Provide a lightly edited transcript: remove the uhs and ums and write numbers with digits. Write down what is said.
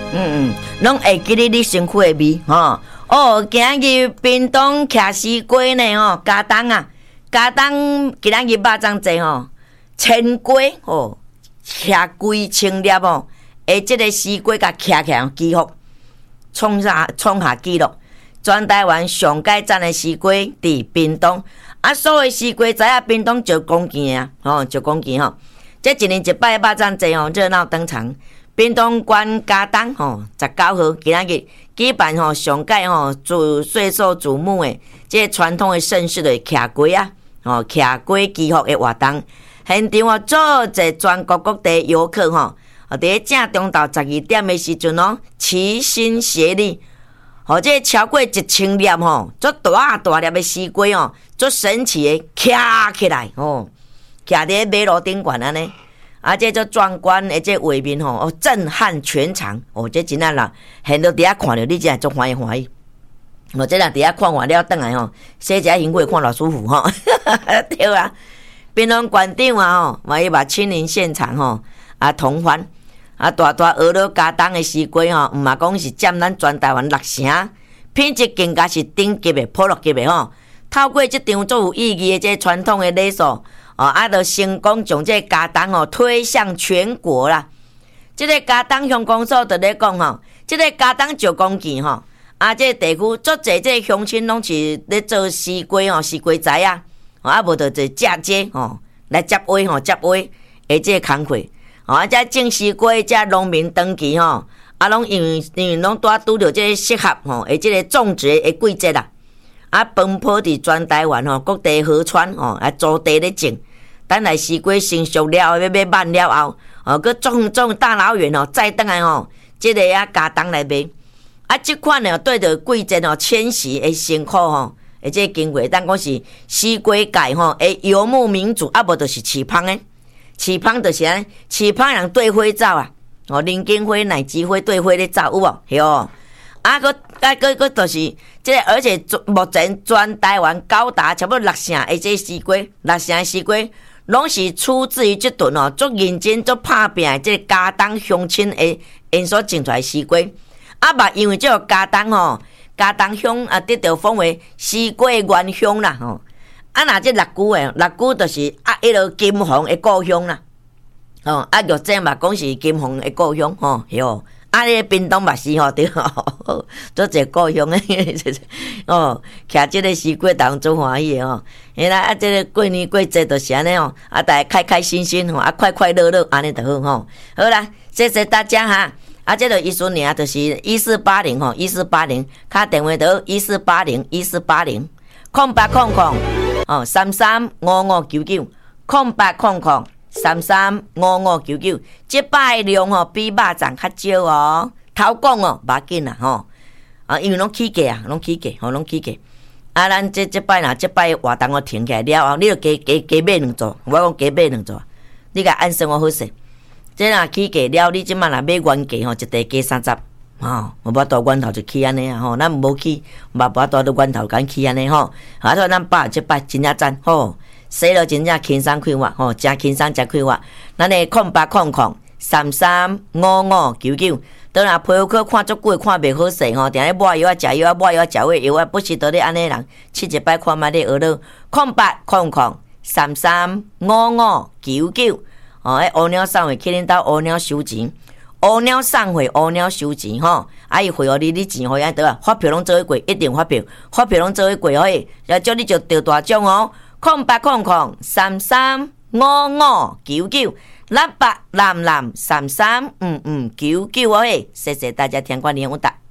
拢会记得你身躯的味吼。哦，今日屏东徛西瓜呢吼，加冬啊，加冬今日肉粽济吼，千瓜吼，徛规千粒哦，即个西瓜甲徛起来记录，创下纪录。全台湾上界赞的西瓜伫屏东，啊，所有西瓜知影屏东就公斤啊，吼，就公斤吼。这一年一摆肉粽济吼，热闹登场。屏东县加冬吼，19号今日举办吼上届吼岁数瞩目的这传统的盛事的徛瓜啊，吼徛瓜祈福的活动，现场组织全国各地游客吼，伫正中昼12点的时阵哦，齐心协力，这超过1000粒吼，足大粒的西瓜哦，足神奇的徛起来哦，徛伫马路顶悬安尼。这足壮观的这画面吼，震撼全场哦！这真啊啦，现在伫遐看着你真系足欢喜。这人伫遐看完了，转来吼，洗一下身躯看偌舒服吼，对啊！槟榔馆长啊吼，伊嘛亲临现场吼，同欢大鹅肉加冬的西瓜吼，毋嘛讲是占咱全台湾6成，品质更加是顶级的普落级的吼。透过这场足有意义的这传统的礼数。就成功将这加冬推向全国啦。这个加冬乡公所就咧讲吼，这个加冬9公斤吼，这个地区足侪这乡亲拢是咧做西瓜西瓜仔啊，无就嫁接来接位接位的这个工课这种西瓜这农民登记拢因为拢拄着这个适合的这个种植的季节啦，奔波伫全台湾各地河川租地咧种。等来西瓜成熟了，要慢了后，佮种大老远再等来这个加冬来卖。这款对着季节迁徙的辛苦这个经过，当讲是西瓜界的游牧民族，无就是饲芳的。饲芳就是安尼，饲芳人对花走啊，人参花、乃枝花对花咧走有无？嘿哦，佮就是这个，而且目前全台湾高达差不多6成的这西瓜，6成的西瓜。拢是出自于这顿足认真、足拍拼的这加冬乡亲的因所种出来西瓜，嘛因为这个加冬加冬乡得到封为西瓜原乡啦若这六姑就是迄落金凤的故乡啦玉井嘛讲是金凤的故乡哟。你屏东嘛是对做一个故乡的徛这个西瓜当做欢喜的原来这个过年过节就是安尼大家开开心心快快乐乐安尼就好好啦，谢谢大家哈这个意思呢就是1480 1480，打电话到1480 0800 335599 0800 335599，这摆量比肉粽较少偷讲无要紧啦因为拢起价拢起价咱这摆啦，这摆活动停起来了后，你就加买2组，我讲加买2组，你甲按算我好势。这若起价了，你即摆若买原价一袋加30无法度源头就起安尼咱无起，无法度到源头敢起安尼所以咱把这摆真正赞洗了真正轻松快活真轻松真快活。咱的0800 335599，当然皮肤科看足久看袂好势定咧抹药食药抹药食药不是得咧安尼人试一摆看卖咧学了0800 335599乌鸟送货去恁兜乌鸟收钱，乌鸟送货乌鸟收钱伊汇互你钱互伊倒发票拢做伙过，一定发票拢做伙过叫你就得大奖0800 335599，68335599谢谢大家听惯年有达。